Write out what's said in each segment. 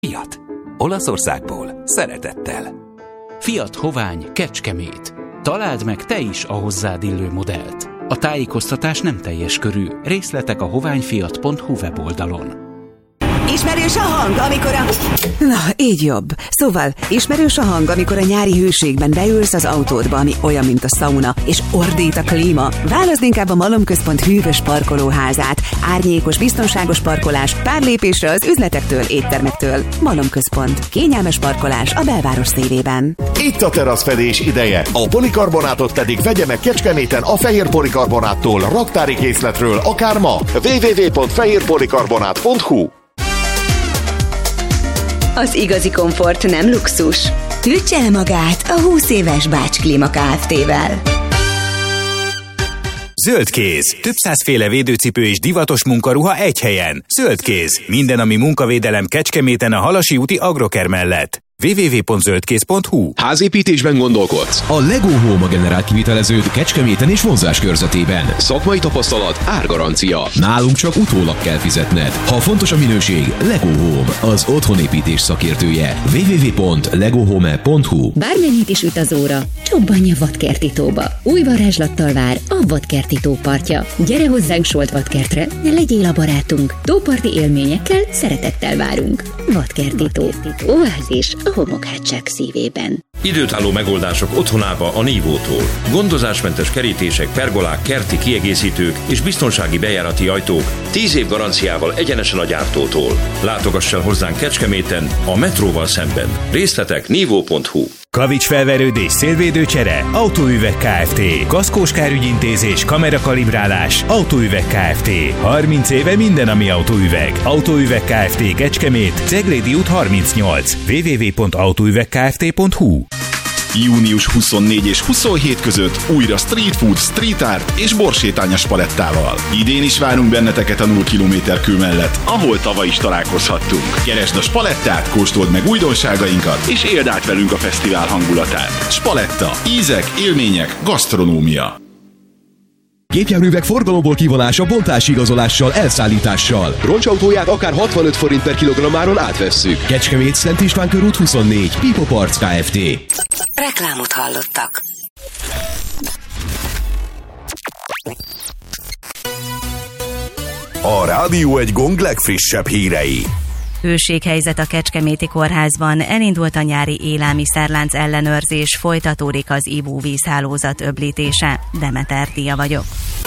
Fiat. Olaszországból szeretettel. Fiat Hovány Kecskemét. Találd meg te is a hozzád illő modellt. A tájékoztatás nem teljes körű. Részletek a hoványfiat.hu weboldalon. Ismerős a hang, amikor a... Na, így jobb. Szóval, ismerős a hang, amikor a nyári hőségben beülsz az autódba, ami olyan, mint a szauna, és ordít a klíma. Válaszd inkább a Malomközpont hűvös parkolóházát. Árnyékos, biztonságos parkolás, pár lépésre az üzletektől, éttermektől. Malomközpont. Kényelmes parkolás a belváros szívében. Itt a teraszfedés ideje. A polikarbonátot pedig vegye meg Kecskeméten a Fehér Polikarbonáttól, raktári készletről, akár ma. www.fehérpolikarbonát.hu. Az igazi komfort nem luxus. Töltse el magát a 20 éves Bács Klíma Kft-vel. Zöldkéz. Több százféle védőcipő és divatos munkaruha egy helyen. Zöldkéz. Minden, ami munkavédelem Kecskeméten a Halasi úti Agroker mellett. www.zöldkéz.hu. Házépítésben gondolkodsz? A Lego Home a generált kiviteleződ Kecskeméten és vonzás körzetében. Szakmai tapasztalat, árgarancia. Nálunk csak utólag kell fizetned. Ha fontos a minőség, Lego Home, az otthonépítés szakértője. www.legohome.hu. Bármennyit is üt az óra, csobbanj a Vadkertitóba. Új varázslattal vár a Vadkerti tópartja. Gyere hozzánk Solt Vadkertre, ne legyél a barátunk. Tóparti élményekkel szeretettel várunk. Vadkerti tó. Oázis a homokhátság szívében. Időtálló megoldások otthonába a Nívótól. Gondozásmentes kerítések, pergolák, kerti kiegészítők és biztonsági bejárati ajtók 10 év garanciával egyenesen a gyártótól. Látogass el hozzánk Kecskeméten, a metróval szemben. Részletek nívó.hu. Kavics felverődés, szélvédőcsere, Autóüveg Kft. Kaszkós kárügyintézés, kamerakalibrálás, Autóüveg Kft. 30 éve minden, ami autóüveg. Autóüveg Kft. Kecskemét, Ceglédi út 38. www.autóüvegkft.hu. Június 24 és 27 között újra street food, street art és borsétányos palettával. Idén is várunk benneteket a 0 km kő mellett, ahol tavaly is találkozhattunk. Keresd a Spalettát, kóstold meg újdonságainkat, és éld át velünk a fesztivál hangulatát. Spaletta. Ízek, élmények, gasztronómia. Gépjárművek forgalomból kivonása bontásigazolással, elszállítással. Roncsautóját akár 65 forint per kilogrammáron átvesszük. Kecskemét, Szent István körút 24, Pipo Parts Kft. Reklámot hallottak. A Rádió egy Gong legfrissebb hírei. Hőséghelyzet a Kecskeméti Kórházban, elindult a nyári élelmiszerlánc ellenőrzés, folytatódik az ivóvízhálózat öblítése. Demeter Tia vagyok.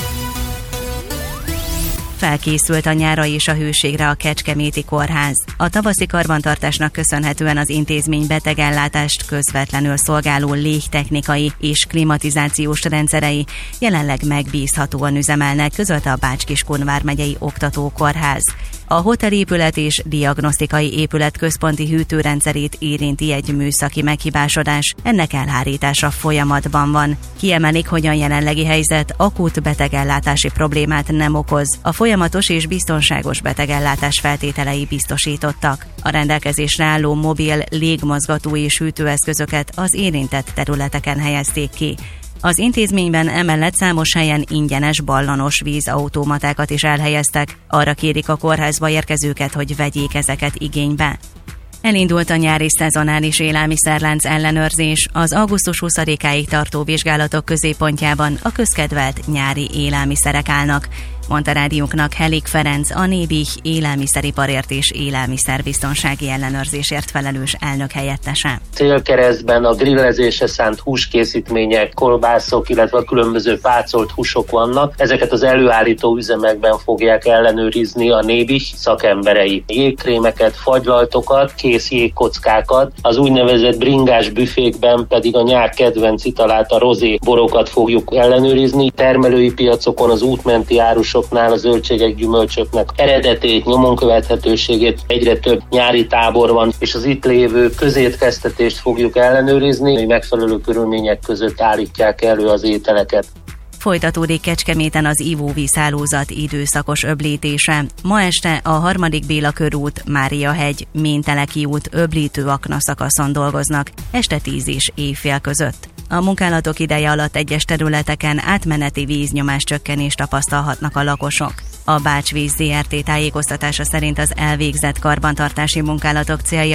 Felkészült a nyárra és a hőségre a Kecskeméti Kórház. A tavaszi karbantartásnak köszönhetően az intézmény betegellátást közvetlenül szolgáló légtechnikai és klimatizációs rendszerei jelenleg megbízhatóan üzemelnek, közölte a Bács-Kiskun vármegyei oktatókórház. A hotelépület és diagnosztikai épület központi hűtőrendszerét érinti egy műszaki meghibásodás, ennek elhárítása folyamatban van. Kiemelik, hogy a jelenlegi helyzet akut betegellátási problémát nem okoz. A folyamatos és biztonságos betegellátás feltételei biztosítottak. A rendelkezésre álló mobil, légmozgató és hűtőeszközöket az érintett területeken helyezték ki. Az intézményben emellett számos helyen ingyenes ballanos vízautomatákat is elhelyeztek. Arra kérik a kórházba érkezőket, hogy vegyék ezeket igénybe. Elindult a nyári szezonális élelmiszerlánc ellenőrzés. Az augusztus 20-áig tartó vizsgálatok középpontjában a közkedvelt nyári élelmiszerek állnak, mondta rádiónknak Helik Ferenc, a Nébih élelmiszeriparért és élelmiszerbiztonsági ellenőrzésért felelős elnök helyettese. Célkeresztben a grillezésre szánt húskészítmények, kolbászok, illetve a különböző pácolt húsok vannak. Ezeket az előállító üzemekben fogják ellenőrizni a Nébih szakemberei. Jégkrémeket, fagylaltokat, kész jégkockákat, az úgynevezett bringás büfékben pedig a nyár kedvenc italát, a rozé borokat fogjuk ellenőrizni. Termelői piacokon az útmenti árus a zöldségek, gyümölcsöknek eredetét, nyomon követhetőségét, egyre több nyári tábor van, és az itt lévő közétkeztetést fogjuk ellenőrizni, hogy megfelelő körülmények között állítják elő az ételeket. Folytatódik Kecskeméten az ivóvízhálózat időszakos öblítése. Ma este a 3. Béla körút, Máriahegy, Ménteleki út öblítő akna szakaszon dolgoznak, este 10 és éjfél között. A munkálatok ideje alatt egyes területeken átmeneti víznyomás csökkenést tapasztalhatnak a lakosok. A Bács Víz Zrt. Tájékoztatása szerint az elvégzett karbantartási munkálatok célja